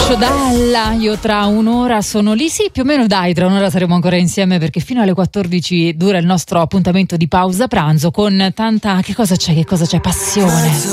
Lucio Dalla, io tra un'ora sono lì, sì, più o meno dai, tra un'ora saremo ancora insieme perché fino alle 14 dura il nostro appuntamento di pausa pranzo con tanta, che cosa c'è, passione.